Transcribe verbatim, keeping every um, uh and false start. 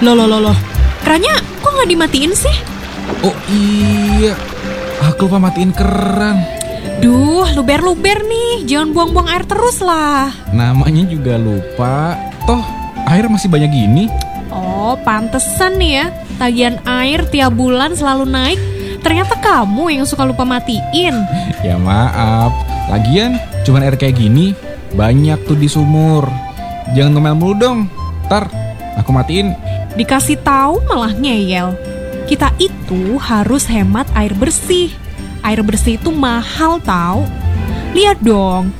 Loh, loh, loh, loh. Kerannya kok nggak dimatiin sih? Oh iya, aku lupa matiin keran. Duh, luber-luber nih. Jangan buang-buang air terus lah. Namanya juga lupa. Toh, air masih banyak gini. Oh, pantesan nih ya. Tagihan air tiap bulan selalu naik. Ternyata kamu yang suka lupa matiin. Ya maaf. Lagian, cuman air kayak gini banyak tuh di sumur. Jangan ngomel mulu dong. Ntar aku matiin. Dikasih tahu malah ngeyel. Kita itu harus hemat air bersih. Air bersih itu mahal tahu. Lihat dong,